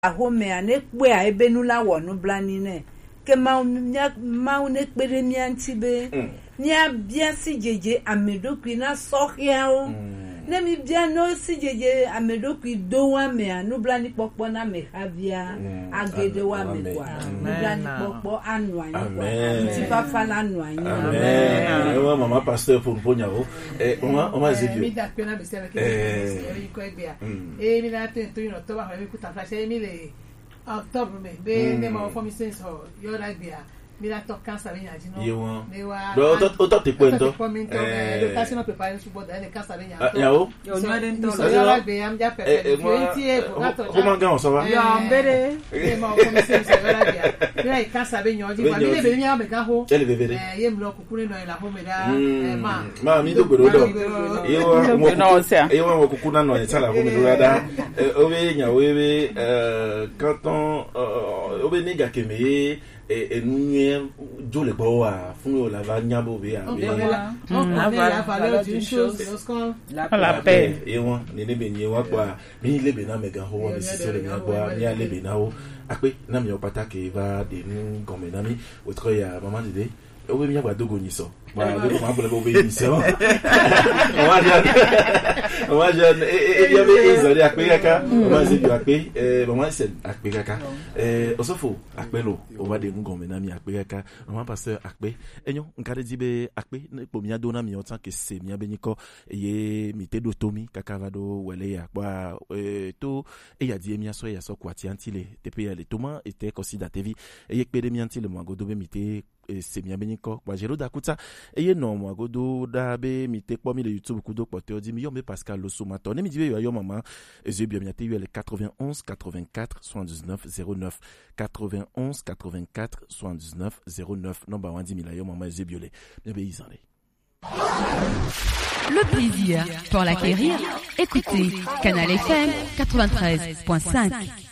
ahome anekwe a ebenula wonu blanine ke ma unekpere mi antibe nya bia si jeje amedokwi na sohiao na mi bia no si jeje amedokwi dowa me anu blani popo na me havia agede wa me kwa blani popo anu anyi kwa ti papa na anu anyi amen ewa mama pastor pomponya o oma zebio mi da pena be se avec ko bia mi na to no to ba ha mi kuta fa se mi le octobre me ma for mi sense ho yo like bia mira tocar essa linha de novo. Eu tô te cuento. Eu tá sendo preparado para poder ele casa linha. Eu não dentro. Eu lá bem, am já perfeito. Como ganhou só vai? Eu bere. Ma como se isso agora bia. Mira casa bem hoje, mas ele bem me carro. Ele bebe. E eu kukure no ela home da. Ma mi do gorodo. Eu amo kukuna no ela home do da. Eu ve quand on obe nega keme et nous jole boa fun la va nyabo be a la valeur d'une chose lorsqu'on la paix et on ne be nyi wa kwa mi le be na mega ho wa si so le na boa mi ale be na ho akpe na mi opata ke va de nu gome na mi otro ya mama dide obe mi agba dogo ni so ba le ko ma bo le obe ni so on va jeune et ya be izori akpe kaka on va se akpe maman c'est akpe kaka osofo akpe lo on va de nu gome na mi akpe kaka maman pasteur akpe enyo nkare dibe akpe po mi adona mi otan ke se mi abeniko ye mi te do tomi kaka va do wele ya kwa to e ya di mi aso ya so kwati antile tepe ya le toma était considéré TV e ye kpede mi antile mo agodo be mi te se mi abeniko kwa jero da kuta e ye no mo agodo da be mi te po mi le YouTube kudo pote odi mi yo me Pascal lo somato ne mi dibe yo maman e bien mi te yo le 91 84 79 09 91 84 79 09 number 1 10 yo maman e biolé bien be izale. Le plaisir pour l'acquérir, écoutez Canal FM 93.5.